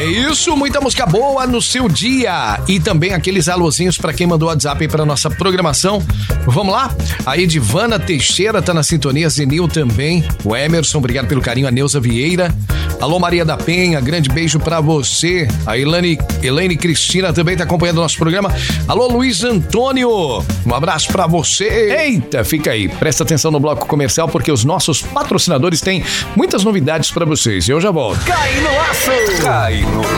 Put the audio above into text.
isso, muita música boa no seu dia. E também aqueles alôzinhos pra quem mandou WhatsApp aí pra nossa programação. Vamos lá? A Edivana Teixeira tá na sintonia, Zenil também. O Emerson, obrigado pelo carinho. A Neuza Vieira. Alô, Maria da Penha, grande beijo pra você. A Elaine Cristina também tá acompanhando o nosso programa. Alô, Luiz Antônio, um abraço pra você. Eita, fica aí, presta atenção no bloco comercial porque os nossos patrocinadores têm muitas novidades pra vocês. Eu já volto. Cai no aço! Cai no